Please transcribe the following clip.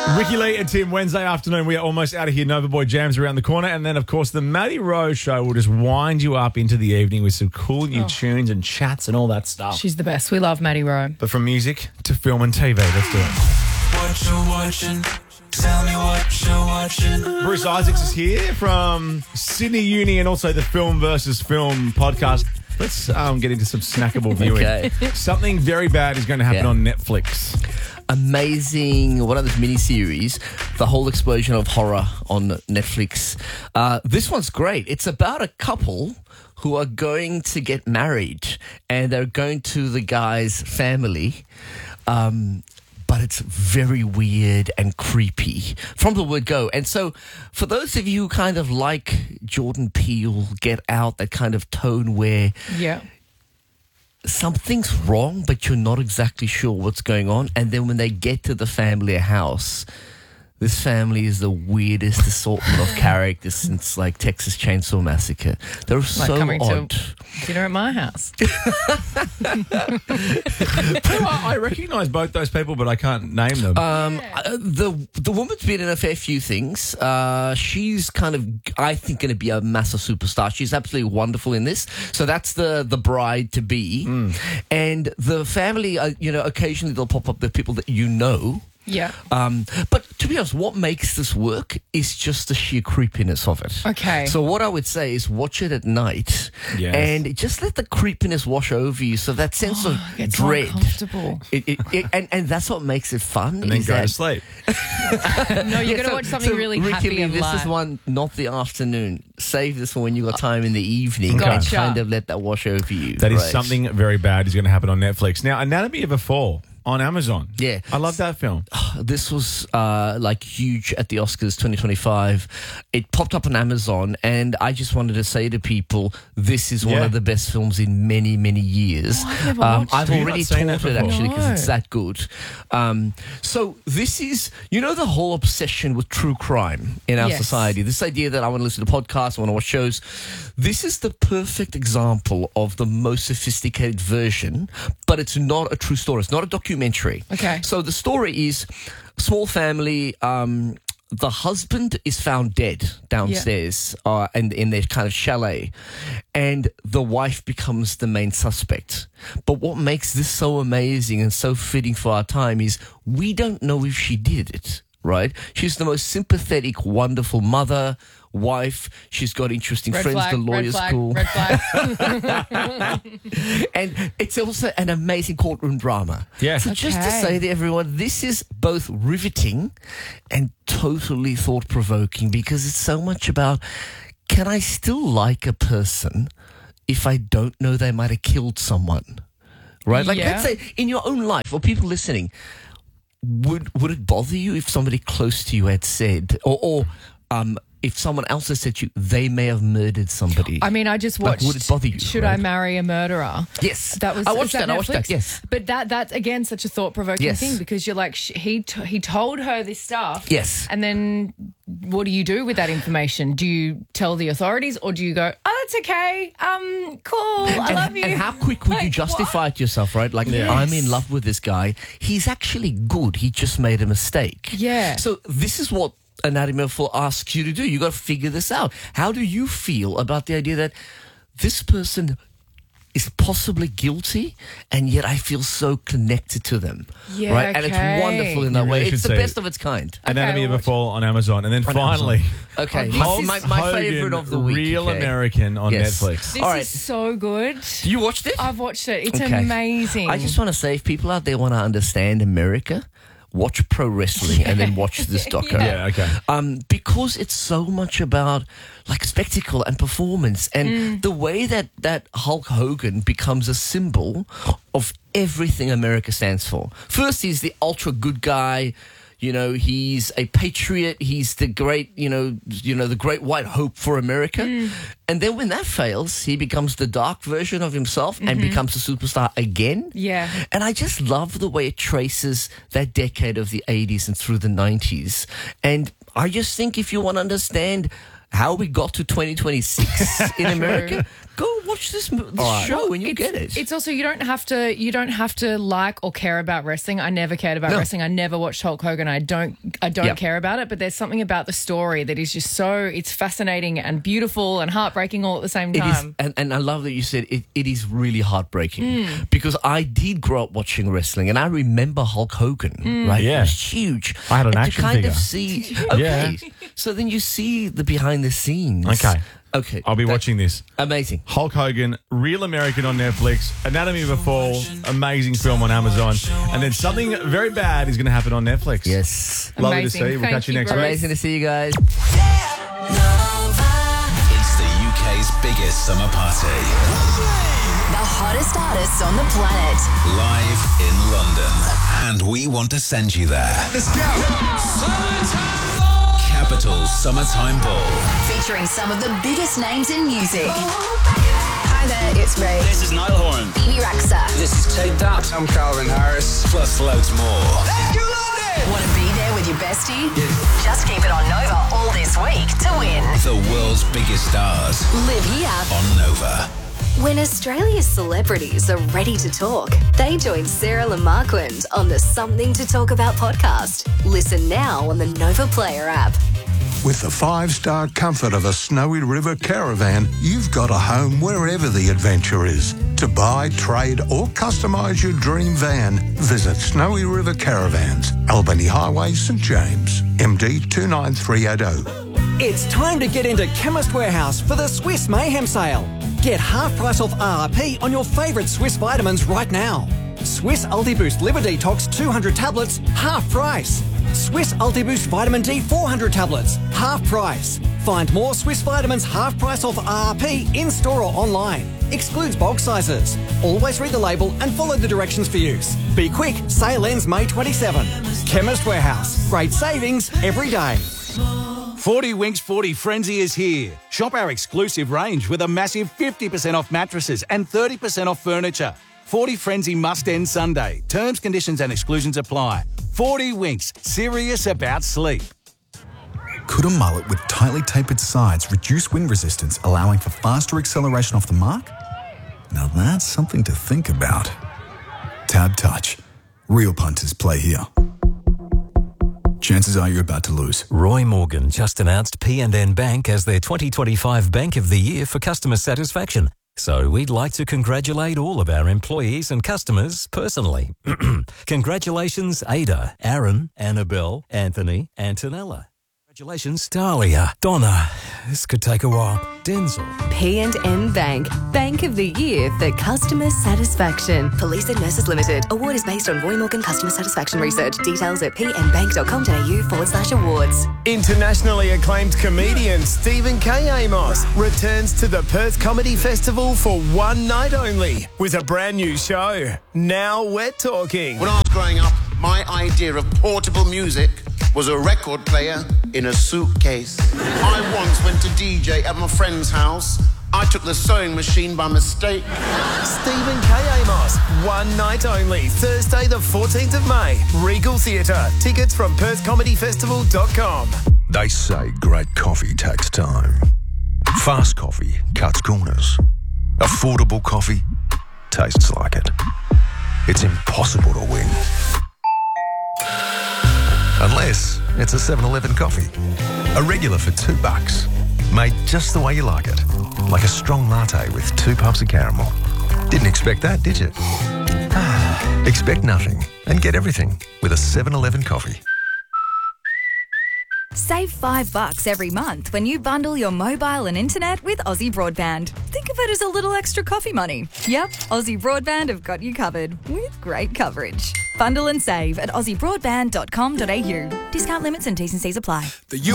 Ricky Lee and Tim, Wednesday afternoon. We are almost out of here. Nova Boy Jams around the corner. And then, of course, the Maddie Rose Show will just wind you up into the evening with some cool new tunes and chats and all that stuff. She's the best. We love Maddie Rowe. But from music to film and TV, let's do it. What you watching? Tell me what you're watching. Bruce Isaacs is here from Sydney Uni and also the Film versus Film podcast. Let's get into some snackable viewing. Okay. Something very bad is going to happen on Netflix. Amazing, one of those miniseries, The Whole Explosion of Horror on Netflix. This one's great. It's about a couple who are going to get married and they're going to the guy's family. But it's very weird and creepy from the word go. And so for those of you who kind of like Jordan Peele, Get Out, that kind of tone where something's wrong, but you're not exactly sure what's going on. And then when they get to the family house, this family is the weirdest assortment of characters since like Texas Chainsaw Massacre. They're Like so coming odd. to dinner at my house. I recognise both those people, but I can't name them. The woman's been in a fair few things. She's kind of, I think, going to be a massive superstar. She's absolutely wonderful in this. So that's the bride to be, and the family. Occasionally they'll pop up the people that you know. Yeah. But to be honest, what makes this work is just the sheer creepiness of it. Okay. So what I would say is watch it at night and just let the creepiness wash over you. So that sense of it's dread. uncomfortable. And that's what makes it fun. and then go to sleep. No, you're going to watch something really Ricky happy Lee, and this light. is one, not the afternoon. Save this for when you got time in the evening and Gotcha. kind of let that wash over you. That is right? something very bad is going to happen on Netflix. Now, Anatomy of a Fall on Amazon. Yeah. I love that film. This was huge at the Oscars 2025. It popped up on Amazon, and I just wanted to say to people, this is one of the best films in many, many years. I've never watched I've it. Have you already not seen taught that it before? actually because No. it's that good. So this is, the whole obsession with true crime in our Yes. society. This idea that I want to listen to podcasts, I want to watch shows. This is the perfect example of the most sophisticated version, but it's not a true story. It's not a documentary. Okay. So the story is small family. The husband is found dead downstairs and in their kind of chalet, and the wife becomes the main suspect. But what makes this so amazing and so fitting for our time is we don't know if she did it, right? She's the most sympathetic, wonderful mother, wife. She's got interesting Red friends, flag, the lawyer's red flag, cool. red flag. And it's also an amazing courtroom drama. Yeah. So just to Okay. say to everyone, this is both riveting and totally thought-provoking because it's so much about, can I still like a person if I don't know they might have killed someone? Right? Like, Yeah. let's say in your own life, or people listening, would it bother you if somebody close to you had said, or if someone else has said to you, they may have murdered somebody? I mean, I just Like, watched would it bother you, Should right? I Marry a Murderer? Yes. That was I watched is that. I watched that, Netflix? yes. But that's again such a thought-provoking Yes. thing because you're like he told her this stuff. Yes. And then what do you do with that information? Do you tell the authorities or do you go, "Oh, that's okay. Cool. I love you." And how quick would you Like, justify what? it to yourself, right? Like, Yes. I'm in love with this guy. He's actually good. He just made a mistake. Yeah. So this is what Anatomy of a Fall asks you to do. You got to figure this out. How do you feel about the idea that this person is possibly guilty, and yet I feel so connected to them? Yeah, right? And okay. it's wonderful in that You really way. should It's the see best it. of its kind. Anatomy of a watch Fall on Amazon. And then finally, Okay, Hulk my Hogan, favorite of the week. Real okay. American on Yes. Netflix. This All right. is so good. You watched it? I've watched it. It's Okay. amazing. I just want to say, if people out there want to understand America, watch pro wrestling and then watch this doco. Yeah, okay. Because it's so much about like spectacle and performance, and the way that Hulk Hogan becomes a symbol of everything America stands for. First, he's the ultra good guy. He's a patriot. He's the great, the great white hope for America. And then when that fails, he becomes the dark version of himself and becomes a superstar again. Yeah. And I just love the way it traces that decade of the 80s and through the 90s. And I just think if you want to understand how we got to 2026 in America, go watch this show and you get it. It's also you don't have to like or care about wrestling. I never cared about wrestling. I never watched Hulk Hogan. I don't care about it. But there's something about the story that is just it's fascinating and beautiful and heartbreaking all at the same time. It is, and I love that you said it is really heartbreaking because I did grow up watching wrestling and I remember Hulk Hogan, right? Yeah. It was huge. I had an and action to kind figure. of see, okay, so then you see the behind the scenes. Okay. I'll be watching this. Amazing. Hulk Hogan, Real American on Netflix, Anatomy of a Fall, amazing film on Amazon, and then something very bad is going to happen on Netflix. Yes. Lovely Amazing. to see you. We'll Thank catch you you, next Bruce. week. Amazing to see you guys. It's the UK's biggest summer party. The hottest artists on the planet. Live in London. And we want to send you there. Let's go! Capital Summertime Ball. Featuring some of the biggest names in music. Hi there, it's Ray. This is Niall Horan. Bibi Rexha. This is Take That. I'm Calvin Harris. Plus loads more. Want to be there with your bestie? Just keep it on Nova all this week to win. The world's biggest stars Live here. on Nova. When Australia's celebrities are ready to talk, they join Sarah Lamarquand on the Something to Talk About podcast. Listen now on the Nova Player app. With the 5-star comfort of a Snowy River caravan, you've got a home wherever the adventure is. To buy, trade or customise your dream van, visit Snowy River Caravans, Albany Highway, St James, MD 29380. It's time to get into Chemist Warehouse for the Swiss Mayhem sale. Get half price off RRP on your favourite Swiss vitamins right now. Swiss Ultiboost Liver Detox 200 tablets, half price. Swiss Ultiboost Vitamin D 400 tablets, half price. Find more Swiss vitamins half price off RRP in store or online. Excludes bulk sizes. Always read the label and follow the directions for use. Be quick, sale ends May 27. Chemist Warehouse. Great savings every day. 40 Winks 40 Frenzy is here. Shop our exclusive range with a massive 50% off mattresses and 30% off furniture. 40 Frenzy must end Sunday. Terms, conditions and exclusions apply. 40 Winks, serious about sleep. Could a mullet with tightly tapered sides reduce wind resistance, allowing for faster acceleration off the mark? Now that's something to think about. Tab Touch. Real punters play here. Chances are you're about to lose. Roy Morgan just announced PNN Bank as their 2025 Bank of the Year for customer satisfaction. So we'd like to congratulate all of our employees and customers personally. Congratulations, Ada, Aaron, Annabelle, Anthony, Antonella. Congratulations, Dahlia, Donna. This could take a while. Denzel. P&N Bank. Bank of the Year for customer satisfaction. Police and Nurses Limited. Award is based on Roy Morgan Customer Satisfaction Research. Details at pnbank.com.au/awards. Internationally acclaimed comedian Stephen K. Amos returns to the Perth Comedy Festival for one night only with a brand new show. Now we're talking. When I was growing up, my idea of portable music was a record player in a suitcase. I once went to DJ at my friend's house. I took the sewing machine by mistake. Stephen K. Amos, one night only, Thursday the 14th of May, Regal Theatre. Tickets from perthcomedyfestival.com. They say great coffee takes time. Fast coffee cuts corners. Affordable coffee tastes like it. It's impossible to win. Unless it's a 7-Eleven coffee. A regular for $2. Made just the way you like it. Like a strong latte with 2 puffs of caramel. Didn't expect that, did you? Expect nothing and get everything with a 7-Eleven coffee. Save $5 every month when you bundle your mobile and internet with Aussie Broadband. Think of it as a little extra coffee money. Yep, Aussie Broadband have got you covered with great coverage. Bundle and save at aussiebroadband.com.au. Discount limits and T's and C's apply. The